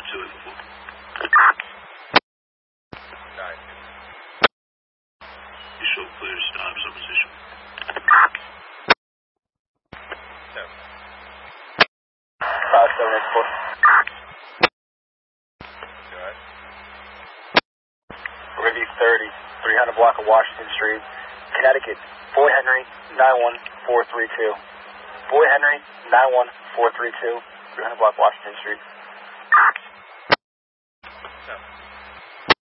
2. You show clear stops on position. 5784. Review 30, 300 block of Washington Street, Connecticut, Boy Henry, 91432. Boy Henry, 91432, 300 block Washington Street.